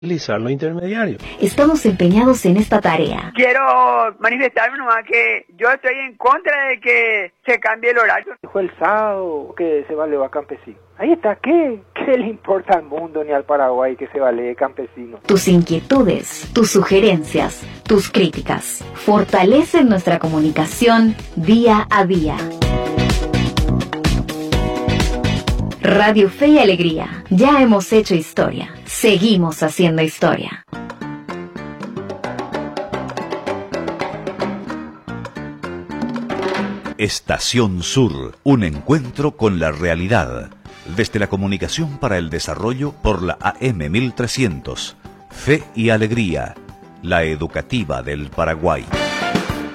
utilizar los intermediarios. Estamos empeñados en esta tarea. Quiero manifestarme nomás que yo estoy en contra de que se cambie el horario. Dijo el sábado que se valee a campesino. Ahí está, ¿qué le importa al mundo ni al Paraguay que se valee campesino? Tus inquietudes, tus sugerencias, tus críticas fortalecen nuestra comunicación día a día. Radio Fe y Alegría. Ya hemos hecho historia. Seguimos haciendo historia. Estación Sur, un encuentro con la realidad. Desde la comunicación para el desarrollo por la AM 1300. Fe y Alegría, la educativa del Paraguay.